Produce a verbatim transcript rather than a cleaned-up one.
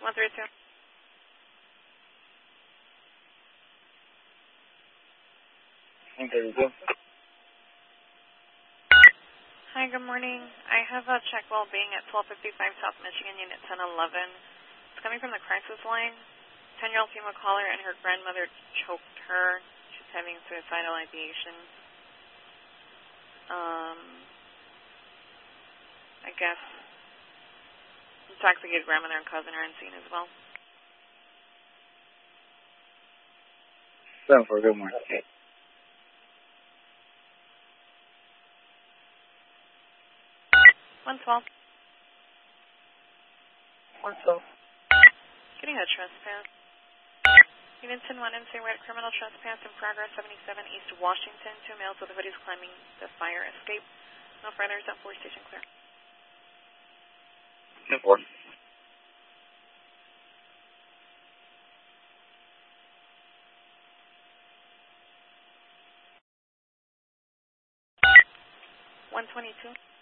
one three two. one thirty-two. Hi, good morning. I have a check well being at twelve fifty-five South Michigan, Unit ten eleven. It's coming from the crisis line. ten-year-old female caller and her grandmother choked her. She's having suicidal ideation. Um, I guess intoxicated grandmother and cousin are on scene as well. seven four, good morning. one twelve. one twelve. Getting a trespass. Unit ten one, insinuated criminal trespass in progress, seventy-seven East Washington. Two males with hoodies climbing the fire escape. No further, ten four, station clear. ten four. one twenty-two.